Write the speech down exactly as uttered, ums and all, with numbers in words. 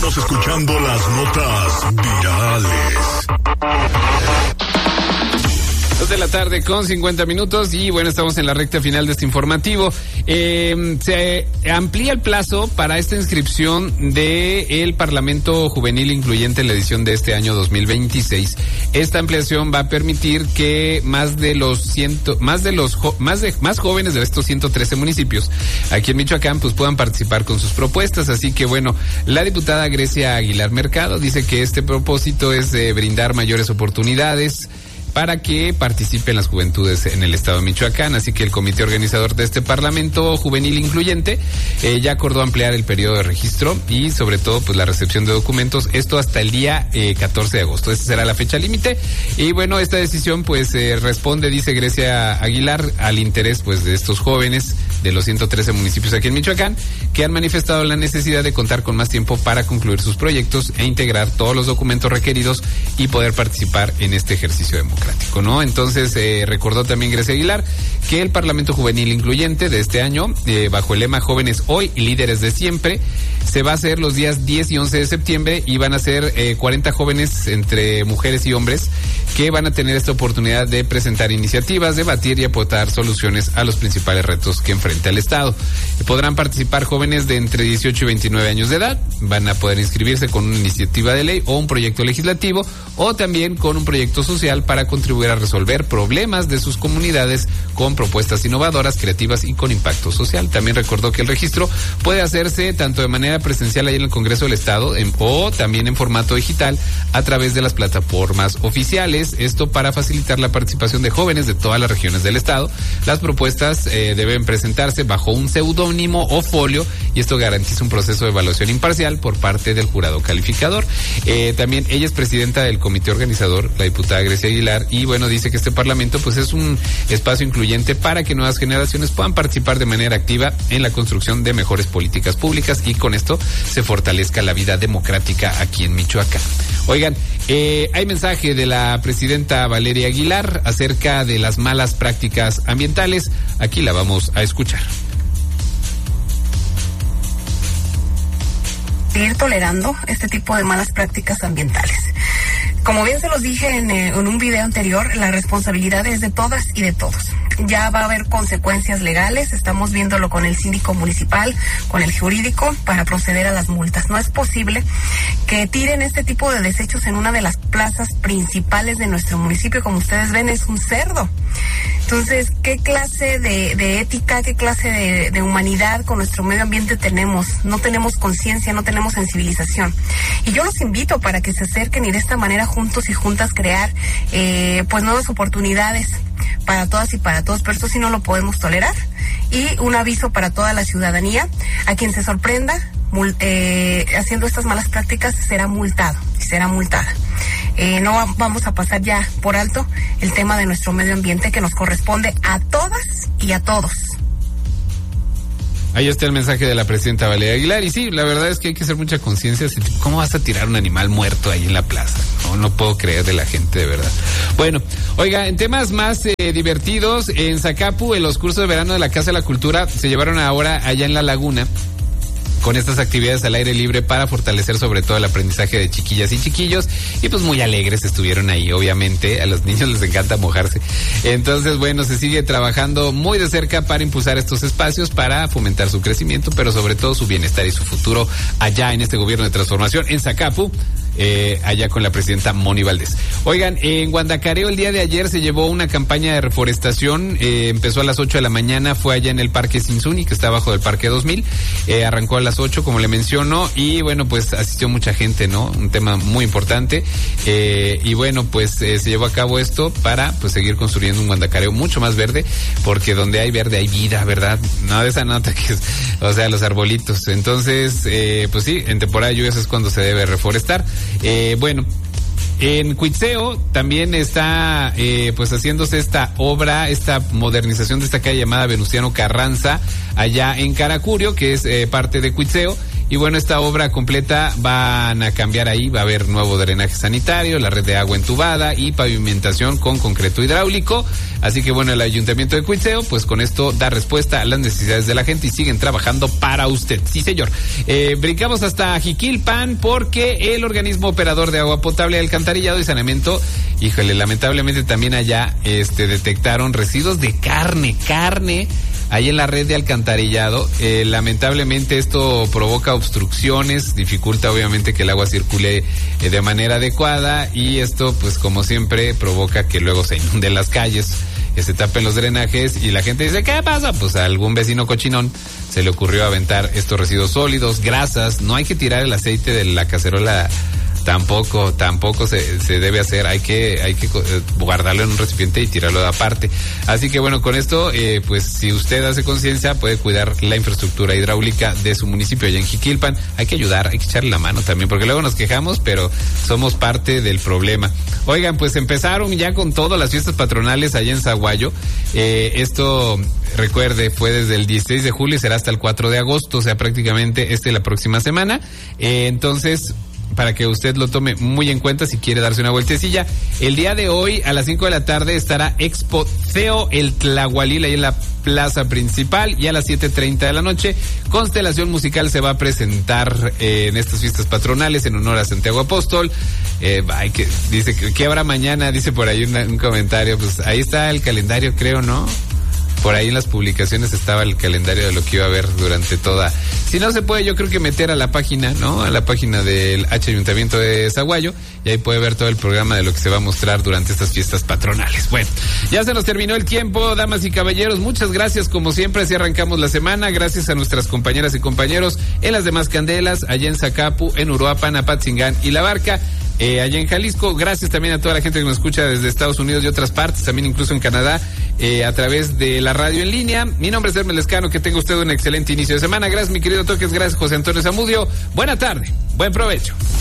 Estás escuchando las notas virales. Dos de la tarde con cincuenta minutos y bueno, estamos en la recta final de este informativo. Eh, se amplía el plazo para esta inscripción de el Parlamento Juvenil Incluyente en la edición de este año dos mil veintiséis. Esta ampliación va a permitir que más de los ciento, más de los jo, más de más jóvenes de estos ciento trece municipios aquí en Michoacán pues puedan participar con sus propuestas. Así que bueno, la diputada Grecia Aguilar Mercado dice que este propósito es de brindar mayores oportunidades para que participen las juventudes en el estado de Michoacán. Así que el comité organizador de este Parlamento Juvenil Incluyente eh, ya acordó ampliar el periodo de registro y sobre todo pues la recepción de documentos, esto hasta el día eh, catorce de agosto. Esa será la fecha límite y bueno, esta decisión pues eh, responde, dice Grecia Aguilar, al interés pues de estos jóvenes de los ciento trece municipios aquí en Michoacán que han manifestado la necesidad de contar con más tiempo para concluir sus proyectos e integrar todos los documentos requeridos y poder participar en este ejercicio democrático, ¿no? Entonces, eh, recordó también Grecia Aguilar que el Parlamento Juvenil Incluyente de este año, eh, bajo el lema Jóvenes Hoy y Líderes de Siempre, se va a hacer los días diez y once de septiembre y van a ser eh, cuarenta jóvenes entre mujeres y hombres que van a tener esta oportunidad de presentar iniciativas, debatir y aportar soluciones a los principales retos que enfrenta el Estado. Eh, podrán participar jóvenes de entre dieciocho y veintinueve años de edad, van a poder inscribirse con una iniciativa de ley o un proyecto legislativo o también con un proyecto social para contribuir a resolver problemas de sus comunidades con propuestas innovadoras, creativas y con impacto social. También recordó que el registro puede hacerse tanto de manera presencial ahí en el Congreso del Estado en, o también en formato digital a través de las plataformas oficiales, esto para facilitar la participación de jóvenes de todas las regiones del Estado. Las propuestas eh, deben presentarse bajo un seudónimo o folio y esto garantiza un proceso de evaluación imparcial por parte del jurado calificador. Eh, también ella es presidenta del comité organizador, la diputada Grecia Aguilar, y bueno, dice que este Parlamento pues es un espacio incluyente para que nuevas generaciones puedan participar de manera activa en la construcción de mejores políticas públicas y con esto se fortalezca la vida democrática aquí en Michoacán. Oigan, eh, hay mensaje de la presidenta Valeria Aguilar acerca de las malas prácticas ambientales. Aquí la vamos a escuchar. Seguir tolerando este tipo de malas prácticas ambientales. Como bien se los dije en, eh, en un video anterior, la responsabilidad es de todas y de todos. Ya va a haber consecuencias legales, estamos viéndolo con el síndico municipal, con el jurídico, para proceder a las multas. No es posible que tiren este tipo de desechos en una de las plazas principales de nuestro municipio. Como ustedes ven, es un cerdo. Entonces, ¿qué clase de, de ética, qué clase de, de humanidad con nuestro medio ambiente tenemos? No tenemos conciencia, no tenemos sensibilización. Y yo los invito para que se acerquen y de esta manera juntos y juntas crear eh, pues nuevas oportunidades para todas y para todos, pero esto sí no lo podemos tolerar. Y un aviso para toda la ciudadanía: a quien se sorprenda mul, eh, haciendo estas malas prácticas será multado y será multada. Eh, no va, vamos a pasar ya por alto el tema de nuestro medio ambiente que nos corresponde a todas y a todos. Ahí está el mensaje de la presidenta Valeria Aguilar. Y sí, la verdad es que hay que hacer mucha conciencia. ¿Cómo vas a tirar un animal muerto ahí en la plaza? No, no puedo creer de la gente, de verdad. Bueno, oiga, en temas más eh, divertidos, en Zacapu, en los cursos de verano de la Casa de la Cultura se llevaron ahora allá en La Laguna, con estas actividades al aire libre para fortalecer sobre todo el aprendizaje de chiquillas y chiquillos, y pues muy alegres estuvieron ahí, obviamente, a los niños les encanta mojarse. Entonces, bueno, se sigue trabajando muy de cerca para impulsar estos espacios, para fomentar su crecimiento, pero sobre todo su bienestar y su futuro allá en este gobierno de transformación en Zacapu. Eh, allá con la presidenta Moni Valdés. Oigan, en Guandacareo el día de ayer se llevó una campaña de reforestación, eh, empezó a las ocho de la mañana, fue allá en el Parque Sinsuni, que está abajo del Parque dos mil, eh, arrancó a las ocho, como le menciono, y bueno, pues asistió mucha gente, ¿no? Un tema muy importante, eh, y bueno, pues eh, se llevó a cabo esto para pues seguir construyendo un Guandacareo mucho más verde, porque donde hay verde hay vida, ¿verdad? No de esa nota que es, o sea, los arbolitos. Entonces, eh, pues sí, en temporada de lluvias es cuando se debe reforestar. Eh, bueno, en Cuitzeo también está eh, pues haciéndose esta obra, esta modernización de esta calle llamada Venustiano Carranza, allá en Caracurio, que es eh, parte de Cuitzeo. Y bueno, esta obra completa van a cambiar ahí, va a haber nuevo drenaje sanitario, la red de agua entubada y pavimentación con concreto hidráulico. Así que bueno, el Ayuntamiento de Cuitzeo, pues con esto da respuesta a las necesidades de la gente y siguen trabajando para usted. Sí, señor. Eh, brincamos hasta Jiquilpan porque el organismo operador de agua potable, alcantarillado y saneamiento, híjole, lamentablemente también allá este, detectaron residuos de carne, carne, ahí en la red de alcantarillado. Eh, lamentablemente esto provoca obstrucciones, dificulta obviamente que el agua circule eh, de manera adecuada y esto pues como siempre provoca que luego se inunden las calles, que se tapen los drenajes y la gente dice, ¿qué pasa? Pues a algún vecino cochinón se le ocurrió aventar estos residuos sólidos, grasas. No hay que tirar el aceite de la cacerola. Tampoco, tampoco se, se debe hacer, hay que, hay que guardarlo en un recipiente y tirarlo de aparte. Así que bueno, con esto, eh, pues si usted hace conciencia, puede cuidar la infraestructura hidráulica de su municipio allá en Jiquilpan. Hay que ayudar, hay que echarle la mano también, porque luego nos quejamos, pero somos parte del problema. Oigan, pues empezaron ya con todas las fiestas patronales allá en Zaguayo. Eh, esto, recuerde, fue desde el dieciséis de julio y será hasta el cuatro de agosto, o sea, prácticamente este y la próxima semana. Eh, entonces, para que usted lo tome muy en cuenta si quiere darse una vueltecilla. El día de hoy a las cinco de la tarde estará Expo Ceo el Tlahualil ahí en la plaza principal y a las siete treinta de la noche Constelación Musical se va a presentar eh, en estas fiestas patronales en honor a Santiago Apóstol. Eh, ay, que, dice que ¿qué habrá mañana? Dice por ahí una, un comentario. Pues ahí está el calendario, creo, ¿no? Por ahí en las publicaciones estaba el calendario de lo que iba a haber durante toda. Si no se puede, yo creo que meter a la página, ¿no? A la página del H Ayuntamiento de Zaguayo y ahí puede ver todo el programa de lo que se va a mostrar durante estas fiestas patronales. Bueno, ya se nos terminó el tiempo, damas y caballeros. Muchas gracias, como siempre, así arrancamos la semana. Gracias a nuestras compañeras y compañeros en las demás candelas, allá en Zacapu, en Uruapan, Apatzingán y La Barca. Eh, allá en Jalisco, gracias también a toda la gente que nos escucha desde Estados Unidos y otras partes, también incluso en Canadá, eh, a través de la radio en línea. Mi nombre es Hermes Lescano, que tenga usted un excelente inicio de semana. Gracias, mi querido Toques, gracias, José Antonio Zamudio. Buena tarde, buen provecho.